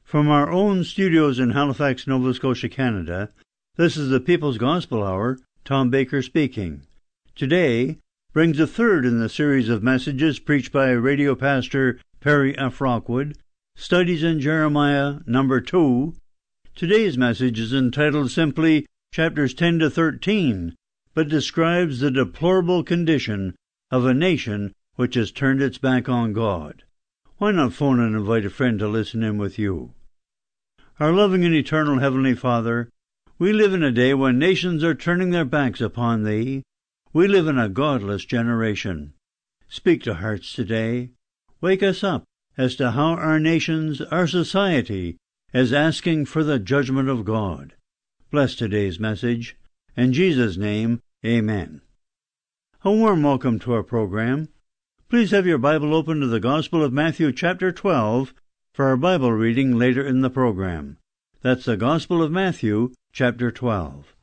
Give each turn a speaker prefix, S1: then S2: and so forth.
S1: From our own studios in Halifax, Nova Scotia, Canada, this is the People's Gospel Hour, Tom Baker speaking. Today brings the third in the series of messages preached by radio pastor Perry F. Rockwood, Studies in Jeremiah, number 2. Today's message is entitled simply Chapters 10 to 13, but describes the deplorable condition of a nation which has turned its back on God. Why not phone and invite a friend to listen in with you? Our loving and eternal Heavenly Father, we live in a day when nations are turning their backs upon Thee. We live in a godless generation. Speak to hearts today. Wake us up as to how our nations, our society, is asking for the judgment of God. Bless today's message. In Jesus' name, amen. A warm welcome to our program. Please have your Bible open to the Gospel of Matthew chapter 12 for our Bible reading later in the program. That's the Gospel of Matthew chapter 12.